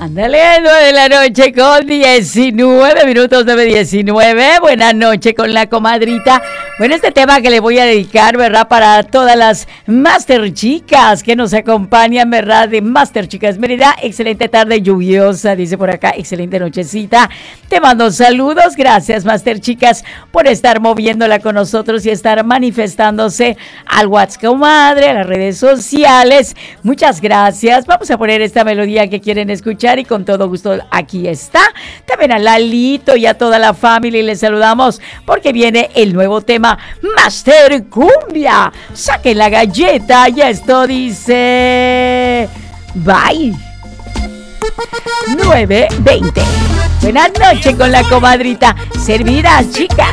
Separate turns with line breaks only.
Ándale, 9 de la noche con 19 minutos, 9:19. Buenas noches con la comadrita. Bueno, este tema que le voy a dedicar, ¿verdad? Para todas las Master Chicas que nos acompañan, ¿verdad? De Master Chicas Mérida. Excelente tarde lluviosa, dice por acá. Excelente nochecita. Te mando saludos. Gracias, Master Chicas, por estar moviéndola con nosotros y estar manifestándose al WhatsApp, comadre, a las redes sociales. Muchas gracias. Vamos a poner esta melodía que quieren escuchar y con todo gusto aquí está. También a Lalito y a toda la familia y les saludamos porque viene el nuevo tema Master Cumbia. Saquen la galleta y esto dice bye. 9:20. Buenas noches con la comadrita. Servidas, chicas.